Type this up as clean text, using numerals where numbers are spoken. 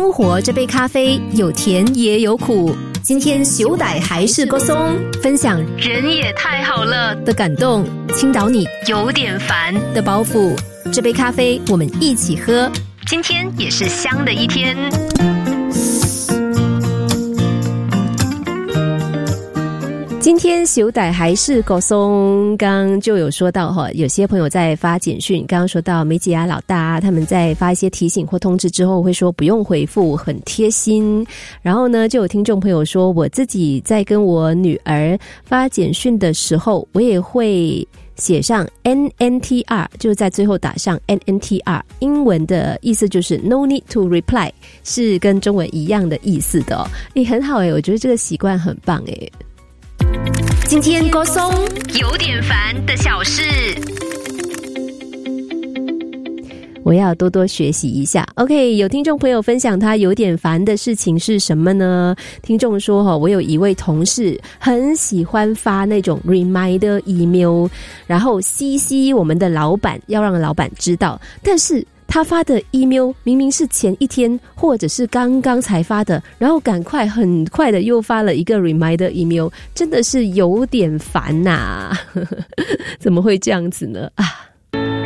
生活这杯咖啡有甜也有苦，今天小歹还是个松，分享人也太好了的感动，倾倒你有点烦的包袱。这杯咖啡我们一起喝，今天也是香的一天。今天小歹还是狗松，刚就有说到有些朋友在发简讯，刚刚说到梅姐啊、老大啊，他们在发一些提醒或通知之后会说不用回复，很贴心。然后呢，就有听众朋友说，我自己在跟我女儿发简讯的时候，我也会写上 NNTR， 就是在最后打上 NNTR， 英文的意思就是 No need to reply， 是跟中文一样的意思的很好我觉得这个习惯很棒今天歌颂有点烦的小事，我要多多学习一下。 OK， 有听众朋友分享他有点烦的事情是什么呢？听众说我有一位同事很喜欢发那种 reminder email， 然后 CC 我们的老板，要让老板知道，但是他发的 email 明明是前一天或者是刚刚才发的，然后很快的又发了一个 reminder email， 真的是有点烦怎么会这样子呢